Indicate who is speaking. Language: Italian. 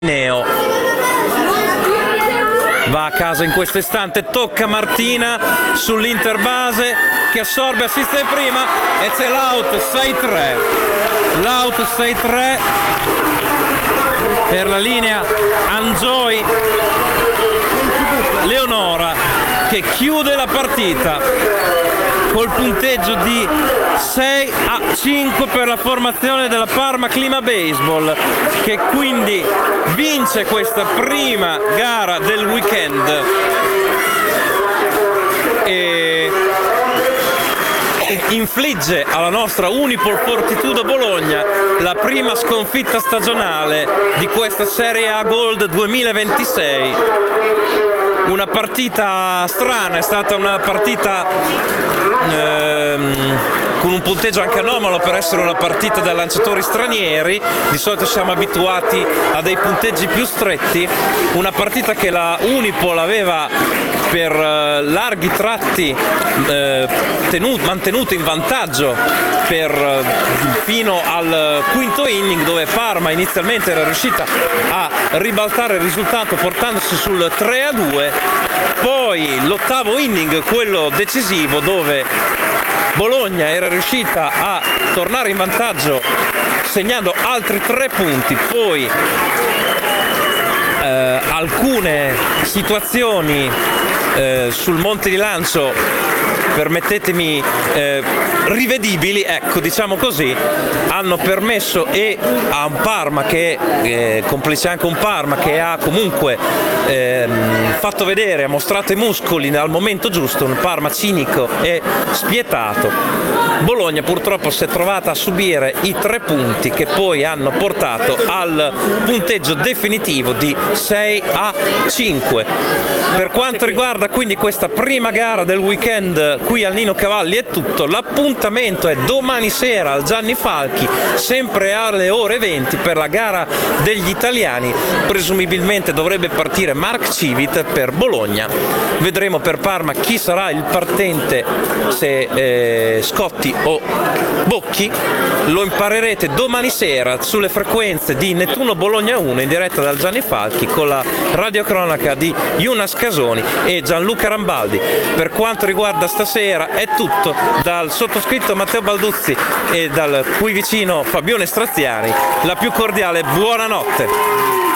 Speaker 1: Neo va a casa in questo istante, tocca Martina sull'interbase che assorbe, assiste prima e c'è l'out 6-3 per la linea Angioi Leonora che chiude la partita col punteggio di 6-5 per la formazione della Parma Clima Baseball, che quindi vince questa prima gara del weekend e infligge alla nostra Unipol Fortitudo Bologna la prima sconfitta stagionale di questa Serie A Gold 2026. Una partita strana, è stata una partita con un punteggio anche anomalo per essere una partita da lanciatori stranieri. Di solito siamo abituati a dei punteggi più stretti, una partita che la Unipol aveva per larghi tratti mantenuto in vantaggio fino al quinto inning, dove Parma inizialmente era riuscita a ribaltare il risultato portandosi sul 3-2, poi l'ottavo inning, quello decisivo, dove Bologna era riuscita a tornare in vantaggio segnando altri 3 punti, poi alcune situazioni sul monte di lancio, permettetemi, rivedibili, ecco, diciamo così, hanno permesso a un Parma che complice anche un Parma che ha comunque fatto vedere, ha mostrato i muscoli al momento giusto, un Parma cinico e spietato. Bologna purtroppo si è trovata a subire i 3 punti che poi hanno portato al punteggio definitivo di 6-5. Per quanto riguarda quindi questa prima gara del weekend qui al Nino Cavalli è tutto. L'appuntamento è domani sera al Gianni Falchi, sempre alle ore 20, per la gara degli italiani. Presumibilmente dovrebbe partire Mark Civit per Bologna. Vedremo per Parma chi sarà il partente, se Scotti o Bocchi. Lo imparerete domani sera sulle frequenze di Nettuno Bologna 1 in diretta dal Gianni Falchi con la radiocronaca di Jonas Casoni e Gianluca Rambaldi. Per quanto riguarda stasera è tutto, dal sottoscritto Matteo Balduzzi e dal qui vicino Fabione Straziani. La più cordiale buonanotte.